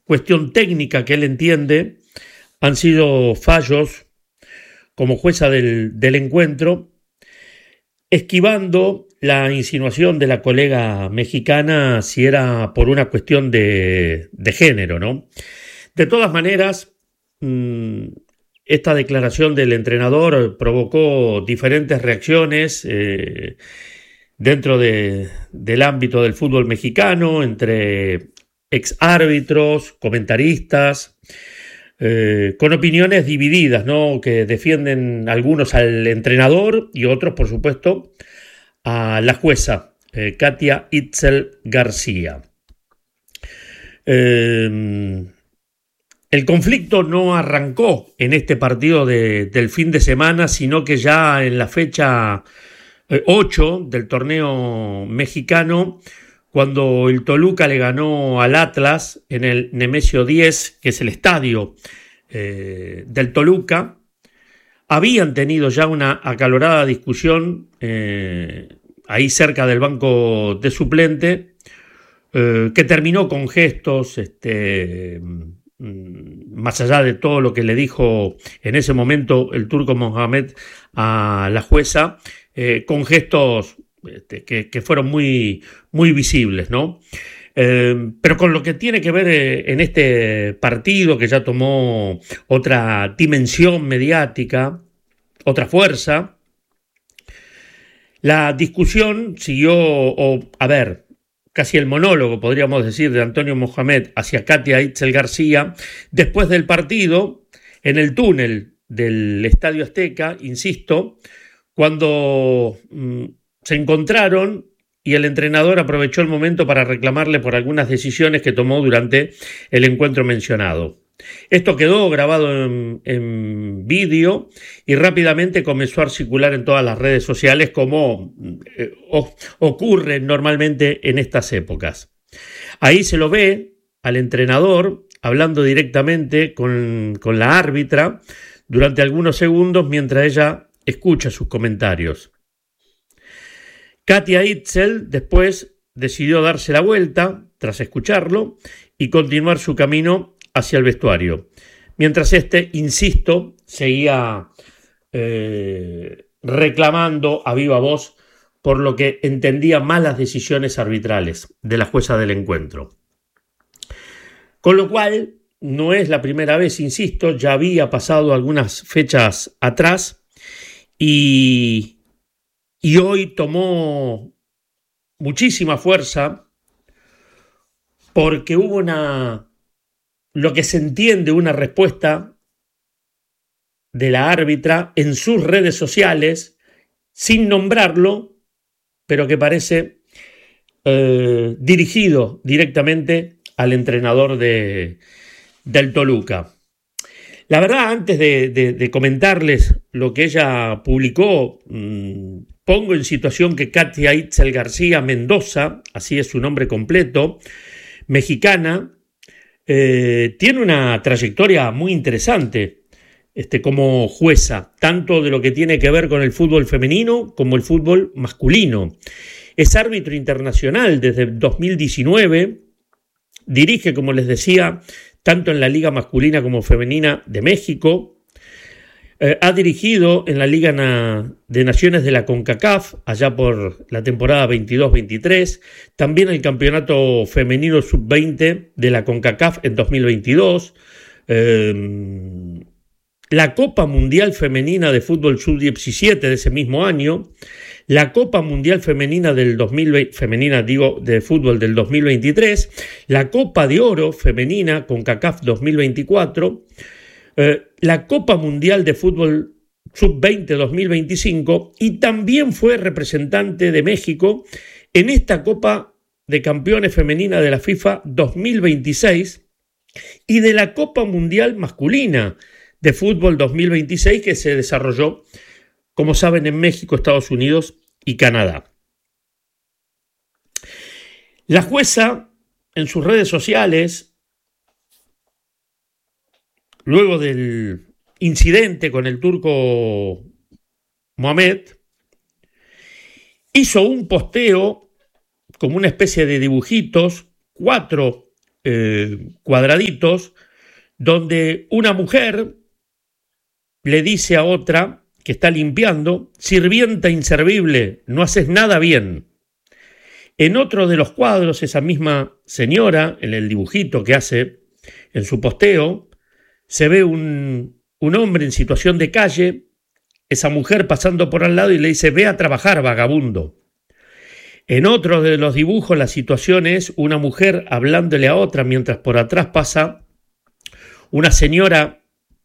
cuestión técnica que él entiende, han sido fallos como jueza del encuentro, esquivando la insinuación de la colega mexicana si era por una cuestión de género, ¿no? De todas maneras, esta declaración del entrenador provocó diferentes reacciones dentro del ámbito del fútbol mexicano, entre exárbitros, comentaristas, con opiniones divididas, ¿no? Que defienden algunos al entrenador y otros, por supuesto, a la jueza, Katia Itzel García. El conflicto no arrancó en este partido del fin de semana, sino que ya en la fecha 8 del torneo mexicano, cuando el Toluca le ganó al Atlas en el Nemesio 10, que es el estadio del Toluca, habían tenido ya una acalorada discusión ahí cerca del banco de suplente, que terminó con gestos, más allá de todo lo que le dijo en ese momento el turco Mohamed a la jueza, con gestos que fueron muy, muy visibles, ¿no? Pero con lo que tiene que ver en este partido, que ya tomó otra dimensión mediática, otra fuerza, la discusión siguió, casi el monólogo, podríamos decir, de Antonio Mohamed hacia Katia Itzel García, después del partido, en el túnel del Estadio Azteca, insisto, cuando se encontraron y el entrenador aprovechó el momento para reclamarle por algunas decisiones que tomó durante el encuentro mencionado. Esto quedó grabado en vídeo y rápidamente comenzó a circular en todas las redes sociales, como ocurre normalmente en estas épocas. Ahí se lo ve al entrenador hablando directamente con la árbitra durante algunos segundos mientras ella escucha sus comentarios. Katia Itzel después decidió darse la vuelta tras escucharlo y continuar su camino hacia el vestuario, mientras insisto, seguía reclamando a viva voz por lo que entendía malas decisiones arbitrales de la jueza del encuentro. Con lo cual, no es la primera vez, insisto, ya había pasado algunas fechas atrás y hoy tomó muchísima fuerza porque hubo lo que se entiende una respuesta de la árbitra en sus redes sociales, sin nombrarlo, pero que parece dirigido directamente al entrenador del Toluca. La verdad, antes de comentarles lo que ella publicó, pongo en situación que Katia Itzel García Mendoza, así es su nombre completo, mexicana, tiene una trayectoria muy interesante como jueza, tanto de lo que tiene que ver con el fútbol femenino como el fútbol masculino. Es árbitro internacional desde 2019, dirige, como les decía, tanto en la Liga Masculina como Femenina de México. Ha dirigido en la Liga de Naciones de la CONCACAF, allá por la temporada 22-23, también el Campeonato Femenino Sub-20 de la CONCACAF en 2022, la Copa Mundial Femenina de Fútbol Sub-17 de ese mismo año, la Copa Mundial Femenina de fútbol del 2023, la Copa de Oro Femenina CONCACAF 2024, la Copa Mundial de Fútbol Sub-20 2025 y también fue representante de México en esta Copa de Campeones Femenina de la FIFA 2026 y de la Copa Mundial Masculina de Fútbol 2026 que se desarrolló, como saben, en México, Estados Unidos y Canadá. La jueza, en sus redes sociales, luego del incidente con el turco Mohamed, hizo un posteo como una especie de dibujitos, 4 cuadraditos donde una mujer le dice a otra que está limpiando: sirvienta inservible, no haces nada bien. En otro de los cuadros, esa misma señora, en el dibujito que hace en su posteo, se ve un hombre en situación de calle, esa mujer pasando por al lado y le dice: ve a trabajar, vagabundo. En otro de los dibujos la situación es una mujer hablándole a otra mientras por atrás pasa una señora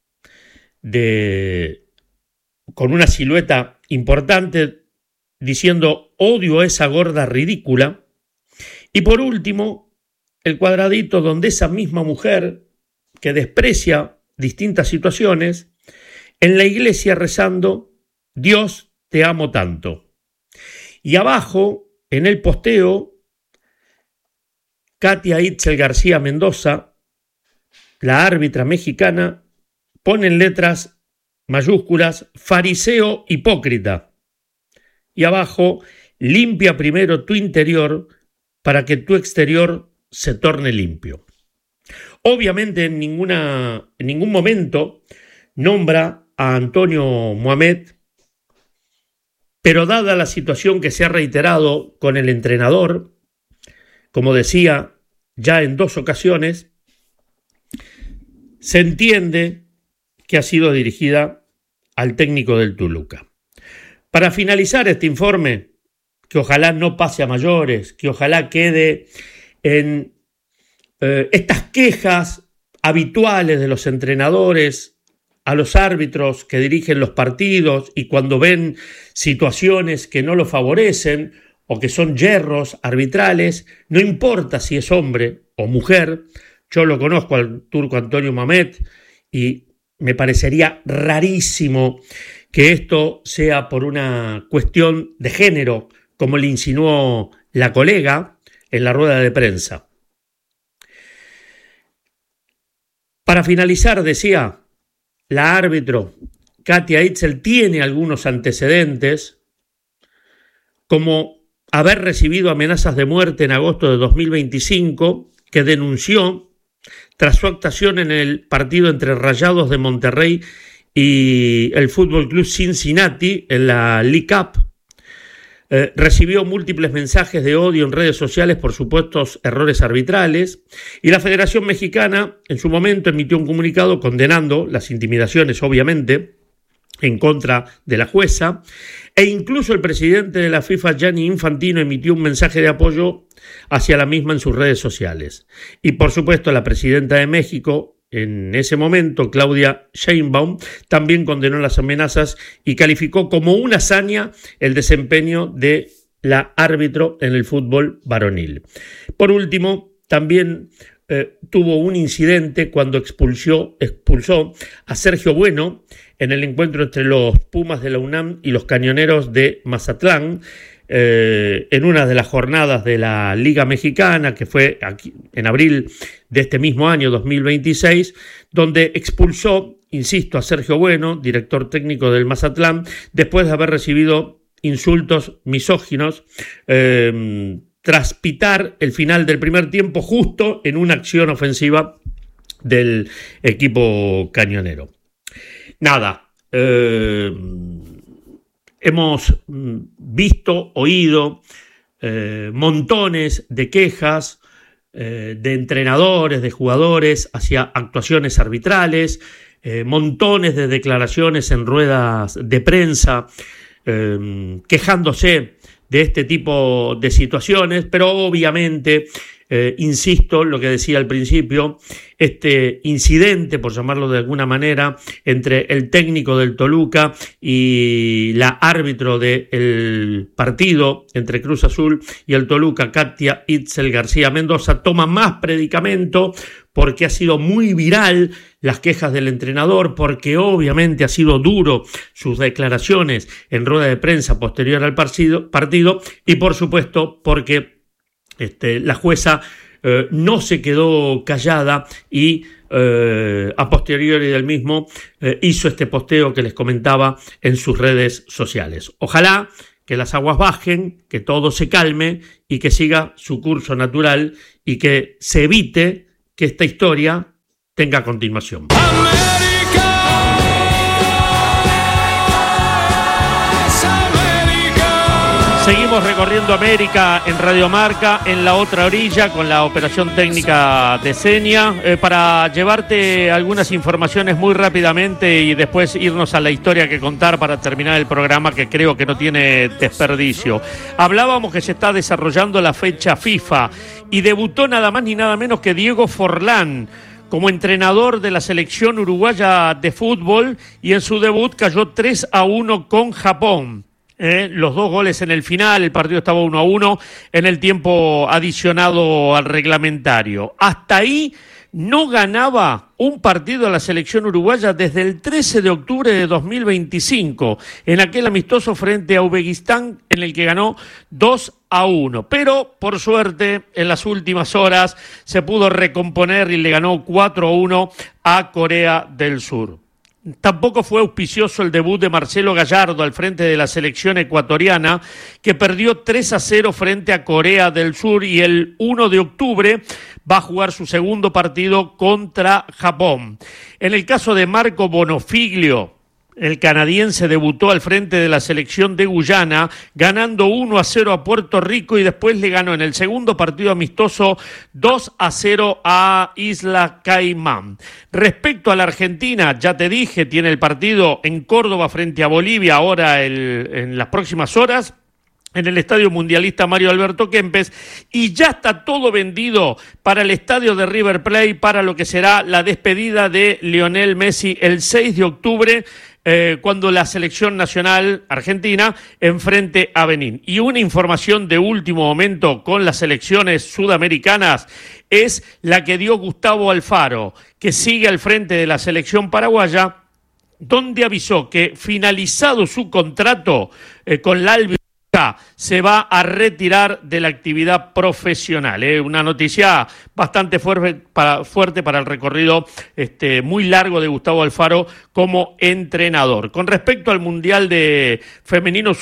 con una silueta importante diciendo: odio a esa gorda ridícula. Y por último, el cuadradito donde esa misma mujer que desprecia distintas situaciones, en la iglesia rezando: Dios, te amo tanto. Y abajo, en el posteo, Katia Itzel García Mendoza, la árbitra mexicana, pone en letras mayúsculas: fariseo hipócrita. Y abajo: limpia primero tu interior para que tu exterior se torne limpio. Obviamente en ningún momento nombra a Antonio Mohamed, pero dada la situación que se ha reiterado con el entrenador, como decía ya en 2 ocasiones, se entiende que ha sido dirigida al técnico del Toluca. Para finalizar este informe, que ojalá no pase a mayores, que ojalá quede en estas quejas habituales de los entrenadores a los árbitros que dirigen los partidos y cuando ven situaciones que no lo favorecen o que son yerros arbitrales, no importa si es hombre o mujer. Yo lo conozco al turco Antonio Mohamed y me parecería rarísimo que esto sea por una cuestión de género, como le insinuó la colega en la rueda de prensa. Para finalizar, decía, la árbitro Katia Itzel tiene algunos antecedentes, como haber recibido amenazas de muerte en agosto de 2025, que denunció tras su actuación en el partido entre Rayados de Monterrey y el Fútbol Club Cincinnati en la League Cup. Recibió múltiples mensajes de odio en redes sociales por supuestos errores arbitrales, y la Federación Mexicana en su momento emitió un comunicado condenando las intimidaciones, obviamente, en contra de la jueza, e incluso el presidente de la FIFA, Gianni Infantino, emitió un mensaje de apoyo hacia la misma en sus redes sociales. Y por supuesto la presidenta de México, en ese momento, Claudia Sheinbaum, también condenó las amenazas y calificó como una hazaña el desempeño de la árbitro en el fútbol varonil. Por último, también tuvo un incidente cuando expulsó a Sergio Bueno en el encuentro entre los Pumas de la UNAM y los Cañoneros de Mazatlán, en una de las jornadas de la Liga Mexicana, que fue aquí, en abril de este mismo año 2026, donde expulsó, insisto, a Sergio Bueno, director técnico del Mazatlán, después de haber recibido insultos misóginos tras pitar el final del primer tiempo justo en una acción ofensiva del equipo cañonero. Nada, hemos visto, oído montones de quejas de entrenadores, de jugadores hacia actuaciones arbitrales, montones de declaraciones en ruedas de prensa quejándose de este tipo de situaciones, pero obviamente, insisto, lo que decía al principio, este incidente, por llamarlo de alguna manera, entre el técnico del Toluca y la árbitro del partido entre Cruz Azul y el Toluca, Katia Itzel García Mendoza, toma más predicamento porque ha sido muy viral las quejas del entrenador, porque obviamente ha sido duro sus declaraciones en rueda de prensa posterior al partido y por supuesto porque la jueza no se quedó callada y a posteriori del mismo hizo este posteo que les comentaba en sus redes sociales. Ojalá que las aguas bajen, que todo se calme y que siga su curso natural y que se evite que esta historia tenga continuación. Seguimos recorriendo América en Radio Marca, en la otra orilla, con la operación técnica de Seña, para llevarte algunas informaciones muy rápidamente y después irnos a la historia que contar para terminar el programa, que creo que no tiene desperdicio. Hablábamos que se está desarrollando la fecha FIFA y debutó nada más ni nada menos que Diego Forlán como entrenador de la selección uruguaya de fútbol, y en su debut cayó 3-1 con Japón. Los 2 goles en el final, el partido estaba 1-1 en el tiempo adicionado al reglamentario. Hasta ahí no ganaba un partido a la selección uruguaya desde el 13 de octubre de 2025, en aquel amistoso frente a Uzbekistán, en el que ganó 2-1. Pero, por suerte, en las últimas horas se pudo recomponer y le ganó 4-1 a Corea del Sur. Tampoco fue auspicioso el debut de Marcelo Gallardo al frente de la selección ecuatoriana, que perdió 3-0 frente a Corea del Sur, y el 1 de octubre va a jugar su segundo partido contra Japón. En el caso de Marco Bonofiglio, el canadiense debutó al frente de la selección de Guyana, ganando 1-0 a Puerto Rico, y después le ganó en el segundo partido amistoso 2-0 a Isla Caimán. Respecto a la Argentina, ya te dije, tiene el partido en Córdoba frente a Bolivia ahora en las próximas horas, en el Estadio Mundialista Mario Alberto Kempes, y ya está todo vendido para el estadio de River Plate, para lo que será la despedida de Lionel Messi el 6 de octubre, cuando la selección nacional argentina enfrente a Benín. Y una información de último momento con las selecciones sudamericanas es la que dio Gustavo Alfaro, que sigue al frente de la selección paraguaya, donde avisó que finalizado su contrato con la Albi se va a retirar de la actividad profesional. Una noticia bastante fuerte para el recorrido muy largo de Gustavo Alfaro como entrenador. Con respecto al Mundial de Femenino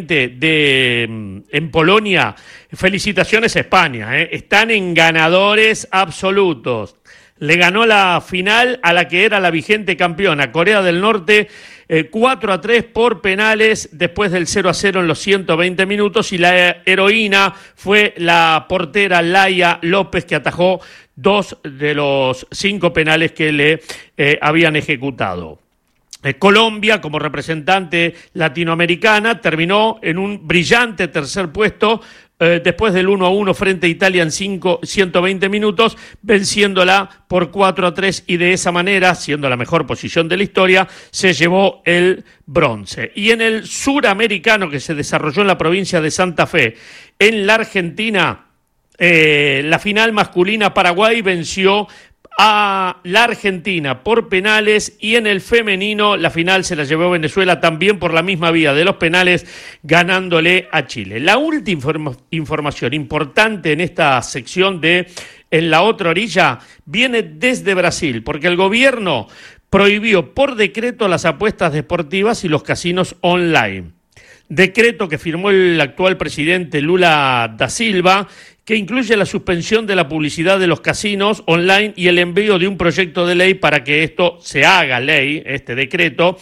Sub-20 en Polonia, felicitaciones a España. Están en ganadores absolutos. Le ganó la final a la que era la vigente campeona, Corea del Norte, 4-3 por penales después del 0-0 en los 120 minutos, y la heroína fue la portera Laia López, que atajó 2 de los 5 penales que le habían ejecutado. Colombia, como representante latinoamericana, terminó en un brillante tercer puesto después del 1-1 frente a Italia en 120 minutos, venciéndola por 4-3, y de esa manera, siendo la mejor posición de la historia, se llevó el bronce. Y en el suramericano, que se desarrolló en la provincia de Santa Fe, en la Argentina, la final masculina, Paraguay venció a la Argentina por penales, y en el femenino la final se la llevó Venezuela también por la misma vía de los penales, ganándole a Chile. La última información importante en esta sección de En la otra orilla viene desde Brasil, porque el gobierno prohibió por decreto las apuestas deportivas y los casinos online. Decreto que firmó el actual presidente Lula da Silva, que incluye la suspensión de la publicidad de los casinos online y el envío de un proyecto de ley para que esto se haga ley, este decreto,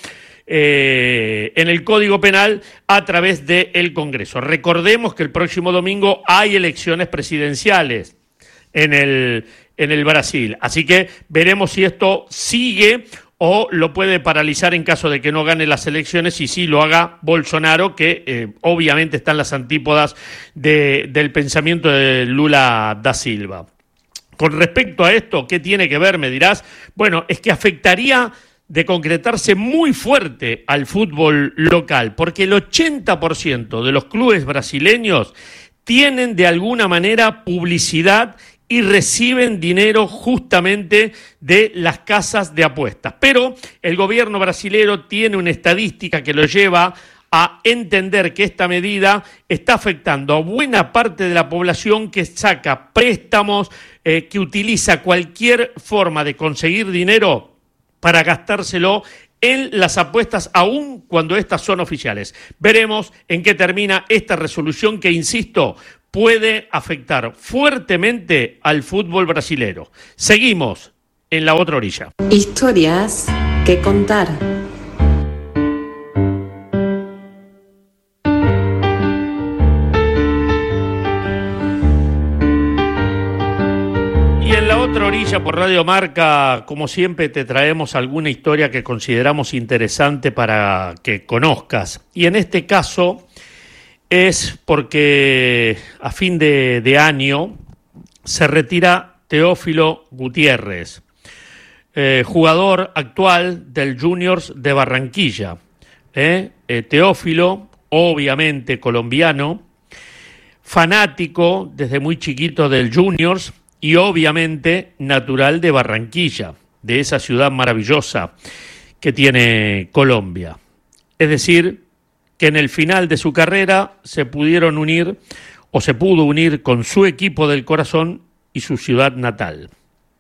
en el Código Penal a través del Congreso. Recordemos que el próximo domingo hay elecciones presidenciales en el Brasil, así que veremos si esto sigue o lo puede paralizar en caso de que no gane las elecciones, y sí lo haga Bolsonaro, que obviamente está en las antípodas del pensamiento de Lula da Silva. Con respecto a esto, ¿qué tiene que ver? Me dirás. Bueno, es que afectaría de concretarse muy fuerte al fútbol local, porque el 80% de los clubes brasileños tienen de alguna manera publicidad y reciben dinero justamente de las casas de apuestas. Pero el gobierno brasilero tiene una estadística que lo lleva a entender que esta medida está afectando a buena parte de la población que saca préstamos, que utiliza cualquier forma de conseguir dinero para gastárselo en las apuestas, aun cuando estas son oficiales. Veremos en qué termina esta resolución que, insisto, puede afectar fuertemente al fútbol brasilero. Seguimos en la otra orilla. Historias que contar. Y en la otra orilla por Radio Marca, como siempre, te traemos alguna historia que consideramos interesante para que conozcas. Y en este caso es porque a fin de año se retira Teófilo Gutiérrez, jugador actual del Juniors de Barranquilla. Teófilo, obviamente colombiano, fanático desde muy chiquito del Juniors y obviamente natural de Barranquilla, de esa ciudad maravillosa que tiene Colombia. Es decir, que en el final de su carrera se pudo unir con su equipo del corazón y su ciudad natal.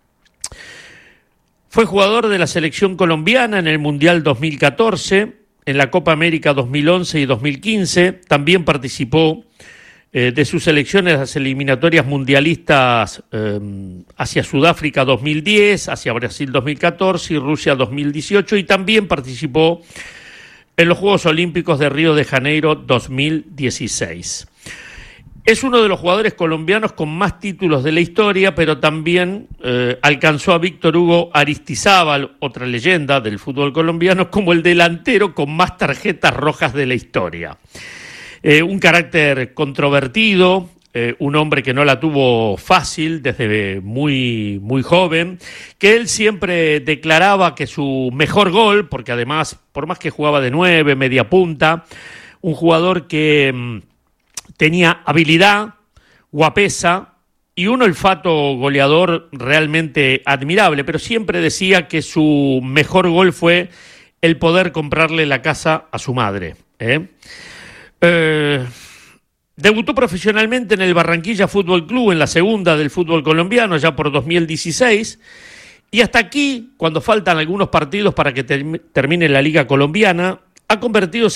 Fue jugador de la selección colombiana en el Mundial 2014, en la Copa América 2011 y 2015. También participó de sus selecciones en las eliminatorias mundialistas hacia Sudáfrica 2010, hacia Brasil 2014 y Rusia 2018, y también participó en los Juegos Olímpicos de Río de Janeiro 2016. Es uno de los jugadores colombianos con más títulos de la historia, pero también alcanzó a Víctor Hugo Aristizábal, otra leyenda del fútbol colombiano, como el delantero con más tarjetas rojas de la historia. Un carácter controvertido, un hombre que no la tuvo fácil desde muy, muy joven, que él siempre declaraba que su mejor gol, porque además, por más que jugaba de 9, media punta, un jugador que tenía habilidad, guapesa y un olfato goleador realmente admirable, pero siempre decía que su mejor gol fue el poder comprarle la casa a su madre. Debutó profesionalmente en el Barranquilla Fútbol Club, en la segunda del fútbol colombiano, ya por 2016, y hasta aquí, cuando faltan algunos partidos para que termine la Liga Colombiana, ha convertido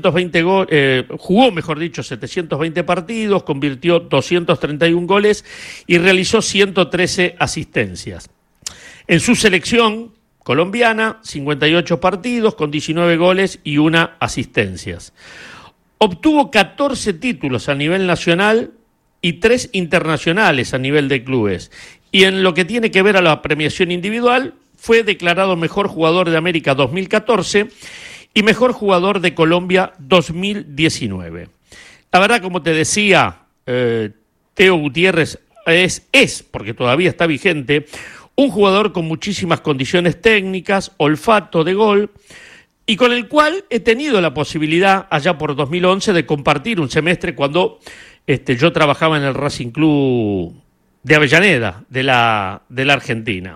720 partidos, convirtió 231 goles y realizó 113 asistencias. En su selección colombiana, 58 partidos con 19 goles y 1 asistencia. Obtuvo 14 títulos a nivel nacional y 3 internacionales a nivel de clubes. Y en lo que tiene que ver a la premiación individual, fue declarado mejor jugador de América 2014 y mejor jugador de Colombia 2019. La verdad, como te decía, Teo Gutiérrez es, porque todavía está vigente, un jugador con muchísimas condiciones técnicas, olfato de gol, y con el cual he tenido la posibilidad, allá por 2011, de compartir un semestre cuando yo trabajaba en el Racing Club de Avellaneda, de la Argentina.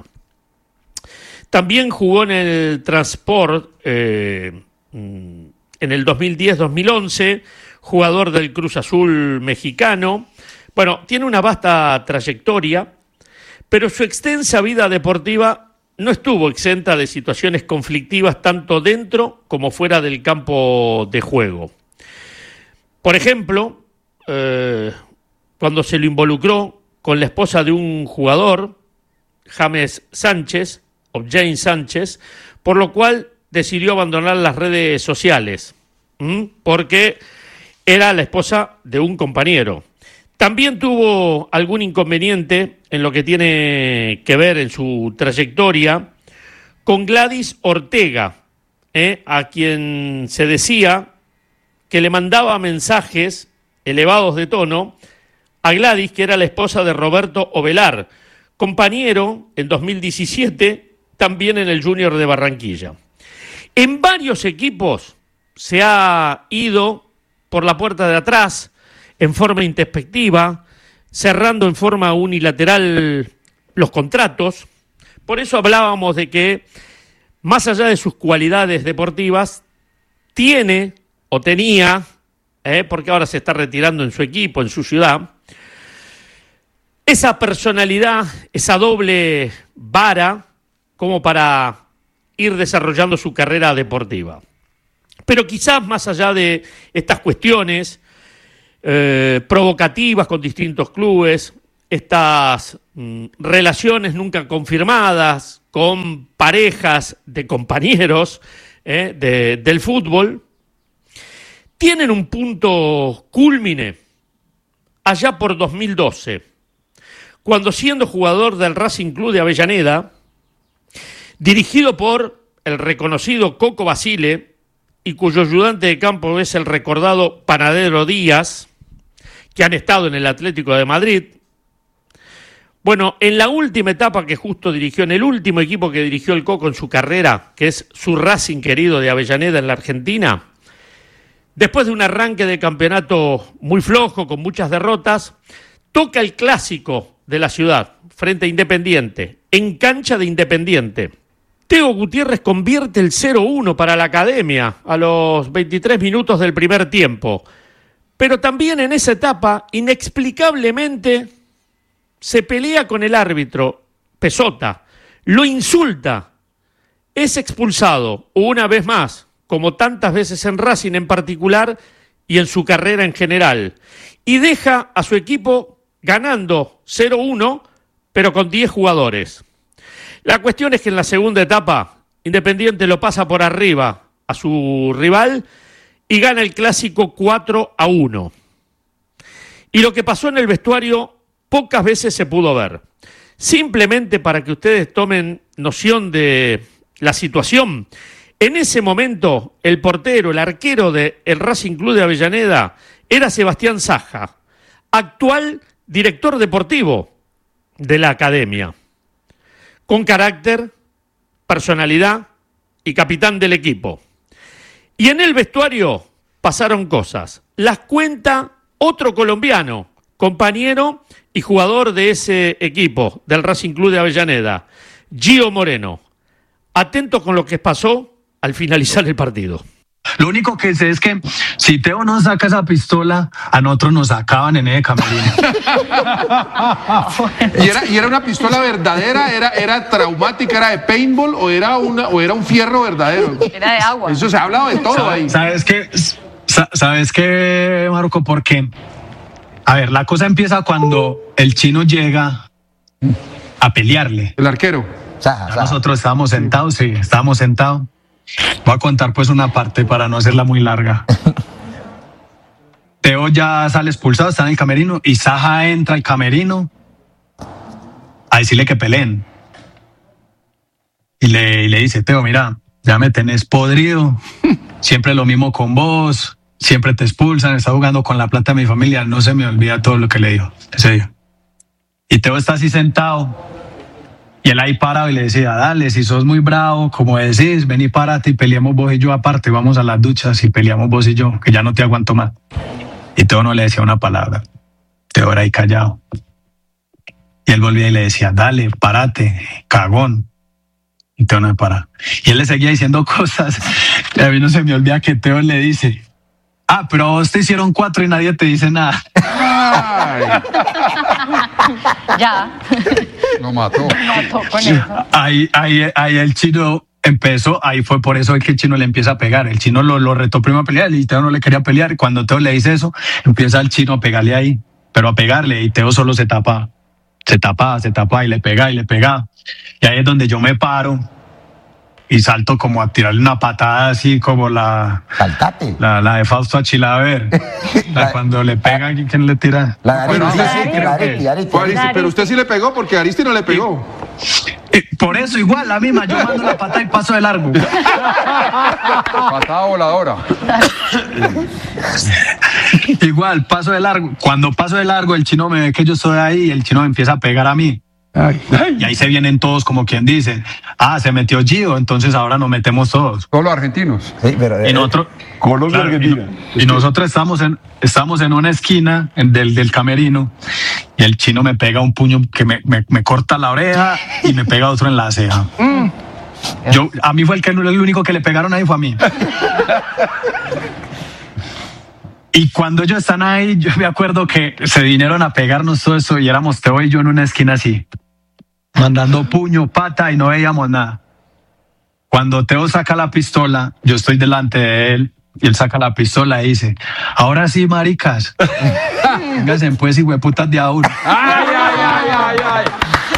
También jugó en el Transport en el 2010-2011, jugador del Cruz Azul mexicano. Bueno, tiene una vasta trayectoria, pero su extensa vida deportiva no estuvo exenta de situaciones conflictivas tanto dentro como fuera del campo de juego. Por ejemplo, cuando se lo involucró con la esposa de un jugador, James Sánchez, o James Sánchez, por lo cual decidió abandonar las redes sociales, porque era la esposa de un compañero. También tuvo algún inconveniente en lo que tiene que ver en su trayectoria con Gladys Ortega, a quien se decía que le mandaba mensajes elevados de tono a Gladys, que era la esposa de Roberto Ovelar, compañero en 2017 también en el Junior de Barranquilla. En varios equipos se ha ido por la puerta de atrás, en forma intempestiva, cerrando en forma unilateral los contratos. Por eso hablábamos de que, más allá de sus cualidades deportivas, tiene o tenía, porque ahora se está retirando en su equipo, en su ciudad, esa personalidad, esa doble vara, como para ir desarrollando su carrera deportiva. Pero quizás más allá de estas cuestiones, provocativas con distintos clubes, estas relaciones nunca confirmadas con parejas de compañeros del fútbol, tienen un punto cúlmine allá por 2012, cuando siendo jugador del Racing Club de Avellaneda, dirigido por el reconocido Coco Basile y cuyo ayudante de campo es el recordado Panadero Díaz, que han estado en el Atlético de Madrid. Bueno, en la última etapa que justo dirigió, en el último equipo que dirigió el Coco en su carrera, que es su Racing querido de Avellaneda en la Argentina, después de un arranque de campeonato muy flojo, con muchas derrotas, toca el clásico de la ciudad, frente a Independiente, en cancha de Independiente. Teo Gutiérrez convierte el 0-1 para la Academia a los 23 minutos del primer tiempo. Pero también en esa etapa, inexplicablemente, se pelea con el árbitro, Pesota, lo insulta, es expulsado una vez más, como tantas veces en Racing en particular y en su carrera en general, y deja a su equipo ganando 0-1, pero con 10 jugadores. La cuestión es que en la segunda etapa, Independiente lo pasa por arriba a su rival y gana el clásico 4-1. Y lo que pasó en el vestuario pocas veces se pudo ver. Simplemente para que ustedes tomen noción de la situación, en ese momento el portero, el arquero del Racing Club de Avellaneda era Sebastián Saja, actual director deportivo de la Academia, con carácter, personalidad y capitán del equipo. Y en el vestuario pasaron cosas. Las cuenta otro colombiano, compañero y jugador de ese equipo, del Racing Club de Avellaneda, Gio Moreno. Atentos con lo que pasó al finalizar el partido. Lo único que sé es que si Teo no saca esa pistola, a nosotros nos sacaban en ese camerino. ¿Y era una pistola verdadera? ¿Era traumática? ¿Era de paintball? ¿O era un fierro verdadero? Era de agua. Eso se ha hablado de todo ahí. ¿Sabes qué, Marco? Porque, a ver, la cosa empieza cuando el chino llega a pelearle. El arquero. Nosotros estábamos sentados, sí, estábamos sentados. Voy a contar pues una parte para no hacerla muy larga. Teo ya sale expulsado, está en el camerino y Saja entra al camerino a decirle que peleen. Y le dice, Teo, mira, ya me tenés podrido, siempre lo mismo con vos, siempre te expulsan, estás jugando con la plata de mi familia, no se me olvida todo lo que le dijo ese día. Y Teo está así sentado. Y él ahí parado y le decía, dale, si sos muy bravo, como decís, ven y párate y peleemos vos y yo aparte, vamos a las duchas y peleamos vos y yo, que ya no te aguanto más. Y Teo no le decía una palabra. Teo era ahí callado. Y él volvía y le decía, dale, párate, cagón. Y Teo no me para. Y él le seguía diciendo cosas. Y a mí no se me olvida que Teo le dice, pero a vos te hicieron 4 y nadie te dice nada. Ya. Lo mató. Con eso. Ahí el chino empezó, ahí fue por eso que el chino le empieza a pegar. El chino lo retó primero a pelear y Teo no le quería pelear. Y cuando Teo le dice eso, empieza el chino a pegarle ahí, pero a pegarle, y Teo solo se tapa y le pega. Y ahí es donde yo me paro y salto como a tirarle una patada así como la de Fausto a Chilaver. Cuando le pega, ¿quién le tira? Pero usted sí le pegó porque Aristi no le pegó. Por eso igual, la misma, yo mando la patada y paso de largo. Patada voladora. Igual, paso de largo. Cuando paso de largo, el chino me ve que yo estoy ahí y el chino me empieza a pegar a mí. Y ahí se vienen todos como quien dice, se metió Gio, entonces ahora nos metemos todos. Todos los argentinos. Sí, pero, y nosotros, Colombia, Argentina. Y nosotros estamos en una esquina del camerino y el chino me pega un puño que me corta la oreja y me pega otro en la ceja. A mí fue el único que le pegaron ahí, fue a mí. Y cuando ellos están ahí, yo me acuerdo que se vinieron a pegarnos todo eso y éramos Teo y yo en una esquina así, mandando puño, pata y no veíamos nada. Cuando Teo saca la pistola, yo estoy delante de él, Y él saca la pistola y dice, ahora sí, maricas. Vénganse pues, hijueputas de a uno. ¡Ay, ay, ay, ay, ay!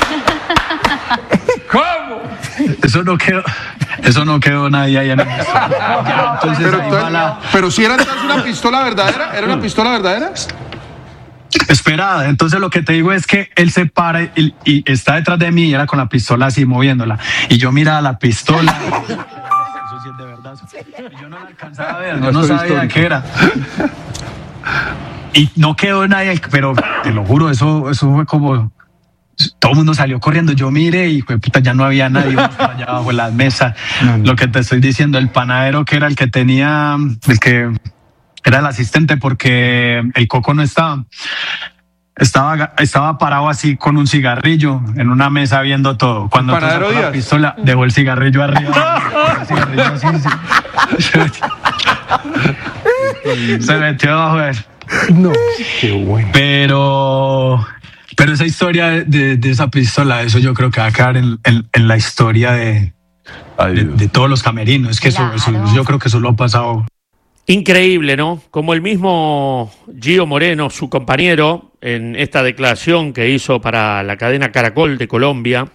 ¿Cómo? Eso no quedó nadie ahí en el ya, entonces Pero, ahí va la... pero si era entonces una pistola verdadera, ¿era una pistola verdadera? Esperada, entonces lo que te digo es que él se para y está detrás de mí y era con la pistola así moviéndola. Y yo miraba la pistola. Eso sí es de verdad. Y yo no la alcanzaba a ver, yo no sabía qué era. Y no quedó nadie, pero te lo juro, eso fue como... Todo el mundo salió corriendo, yo miré y puta, ya no había nadie allá abajo en las mesas. Lo que te estoy diciendo, el panadero que era el que tenía, el que era el asistente porque el Coco no estaba. Estaba parado así con un cigarrillo en una mesa viendo todo. Cuando ¿El panadero sacó la Díaz? pistola, dejó el cigarrillo arriba. El cigarrillo así, se metió abajo de él. No, qué bueno. Pero esa historia de esa pistola, eso yo creo que va a quedar en la historia de todos los camerinos. Es que Claro. eso, yo creo que eso lo ha pasado. Increíble, ¿no? Como el mismo Gio Moreno, su compañero, en esta declaración que hizo para la cadena Caracol de Colombia,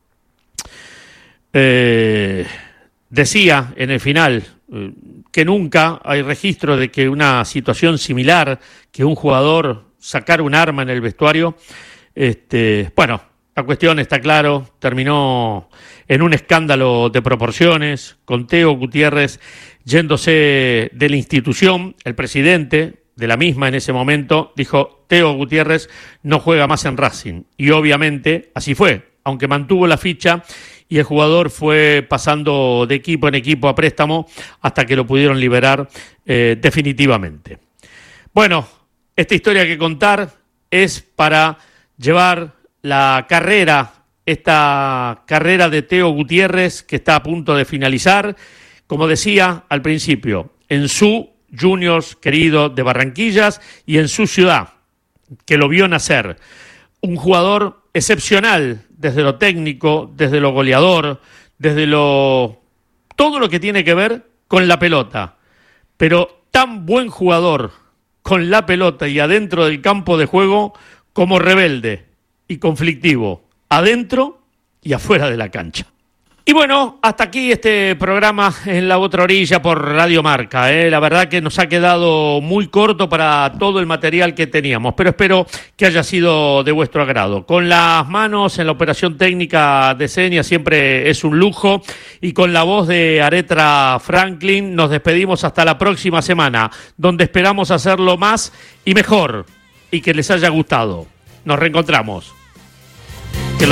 decía en el final que nunca hay registro de que una situación similar, que un jugador sacara un arma en el vestuario, bueno, la cuestión está claro, terminó en un escándalo de proporciones, con Teo Gutiérrez yéndose de la institución. El presidente de la misma en ese momento dijo: Teo Gutiérrez no juega más en Racing, y obviamente así fue, aunque mantuvo la ficha y el jugador fue pasando de equipo en equipo a préstamo hasta que lo pudieron liberar definitivamente. Bueno, esta historia que contar es para llevar la carrera, esta carrera de Teo Gutiérrez que está a punto de finalizar, como decía al principio, en su Juniors querido de Barranquillas y en su ciudad, que lo vio nacer. Un jugador excepcional desde lo técnico, desde lo goleador, desde todo lo que tiene que ver con la pelota, pero tan buen jugador con la pelota y adentro del campo de juego como rebelde y conflictivo, adentro y afuera de la cancha. Y bueno, hasta aquí este programa en La Otra Orilla por Radio Marca. La verdad que nos ha quedado muy corto para todo el material que teníamos, pero espero que haya sido de vuestro agrado. Con las manos en la operación técnica de Senia siempre es un lujo, y con la voz de Aretra Franklin nos despedimos hasta la próxima semana, donde esperamos hacerlo más y mejor, y que les haya gustado. Nos reencontramos.